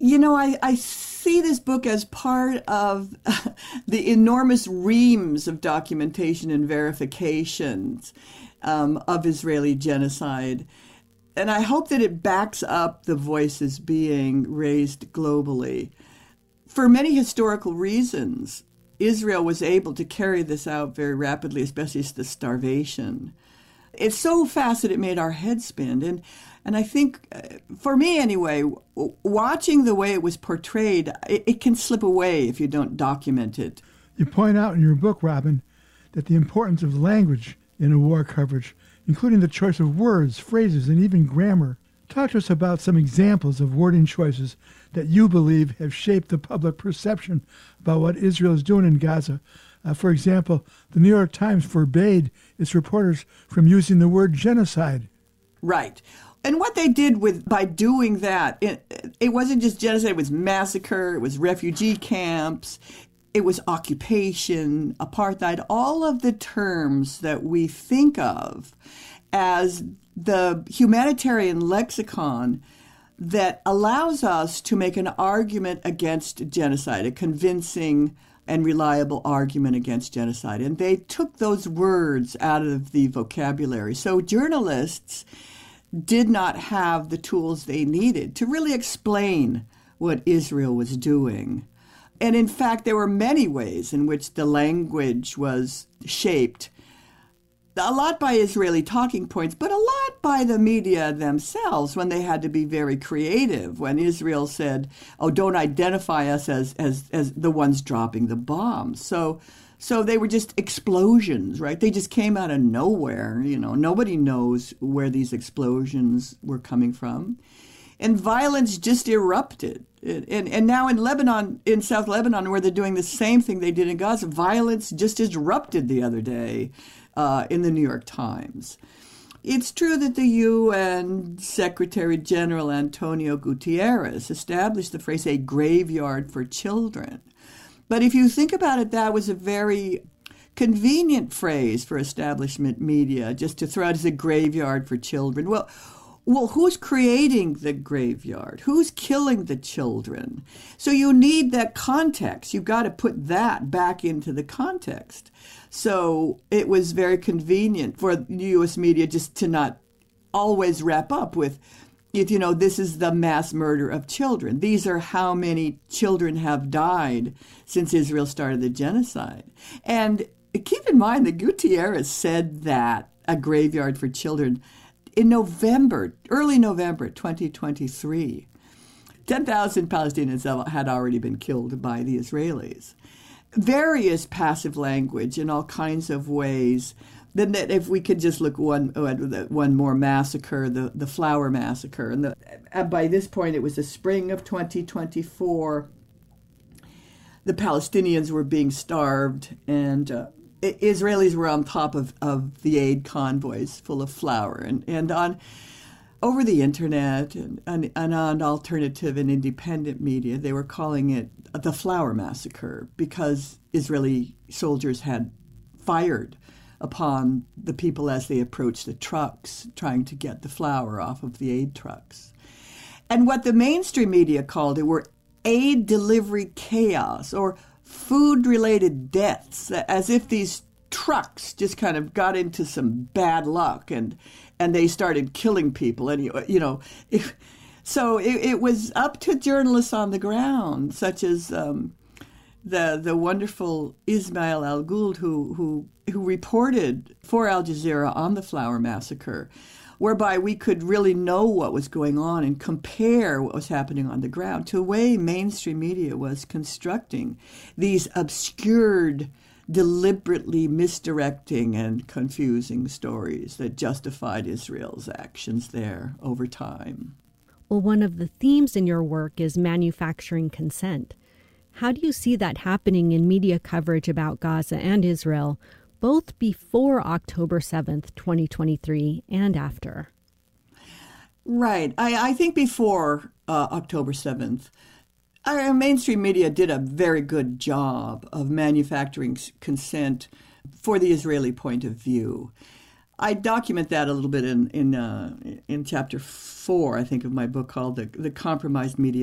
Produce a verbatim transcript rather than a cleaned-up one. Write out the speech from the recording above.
You know, I, I see this book as part of the enormous reams of documentation and verifications um, of Israeli genocide. And I hope that it backs up the voices being raised globally. For many historical reasons, Israel was able to carry this out very rapidly, especially the starvation. It's so fast that it made our heads spin. And And I think, uh, for me anyway, w- watching the way it was portrayed, it, it can slip away if you don't document it. You point out in your book, Robin, that the importance of language in a war coverage, including the choice of words, phrases, and even grammar. Talk to us about some examples of wording choices that you believe have shaped the public perception about what Israel is doing in Gaza. Uh, for example, the New York Times forbade its reporters from using the word genocide. Right. And what they did with by doing that, it, it wasn't just genocide, it was massacre, it was refugee camps, it was occupation, apartheid, all of the terms that we think of as the humanitarian lexicon that allows us to make an argument against genocide, a convincing and reliable argument against genocide. And they took those words out of the vocabulary. So journalists did not have the tools they needed to really explain what Israel was doing. And in fact, there were many ways in which the language was shaped, a lot by Israeli talking points, but a lot by the media themselves when they had to be very creative. When Israel said, oh, don't identify us as, as, as the ones dropping the bombs. So So they were just explosions, right? They just came out of nowhere. You know, nobody knows where these explosions were coming from. And violence just erupted. And, and now in Lebanon, in South Lebanon, where they're doing the same thing they did in Gaza, violence just erupted the other day uh, in the New York Times. It's true that the U N Secretary General Antonio Guterres established the phrase, a graveyard for children. But if you think about it, that was a very convenient phrase for establishment media, just to throw out as a graveyard for children. Well, well, who's creating the graveyard? Who's killing the children? So you need that context. You've got to put that back into the context. So it was very convenient for U S media just to not always wrap up with, if you know, this is the mass murder of children. These are how many children have died since Israel started the genocide. And keep in mind that Guterres said that, a graveyard for children, in November, early November twenty twenty-three. ten thousand Palestinians had already been killed by the Israelis. Various passive language in all kinds of ways. Then that if we could just look one one more massacre, the, the Flower Massacre. And the, by this point, it was the spring of twenty twenty-four. The Palestinians were being starved, and uh, Israelis were on top of, of the aid convoys full of flour. And, and on over the internet and, and, and on alternative and independent media, they were calling it the Flower Massacre because Israeli soldiers had fired upon the people as they approached the trucks, trying to get the flour off of the aid trucks. And what the mainstream media called it were aid delivery chaos or food-related deaths, as if these trucks just kind of got into some bad luck and and they started killing people. And, you know, if, so it, it was up to journalists on the ground, such as um, the the wonderful Ismail Al-Gould, who, who, who reported for Al Jazeera on the Flower Massacre, whereby we could really know what was going on and compare what was happening on the ground to the way mainstream media was constructing these obscured, deliberately misdirecting and confusing stories that justified Israel's actions there over time. Well, one of the themes in your work is manufacturing consent. How do you see that happening in media coverage about Gaza and Israel, both before October seventh, twenty twenty-three, and after? Right. I, I think before uh, October seventh, our mainstream media did a very good job of manufacturing consent for the Israeli point of view. I document that a little bit in in, uh, in chapter four, I think, of my book called The, the Compromised Media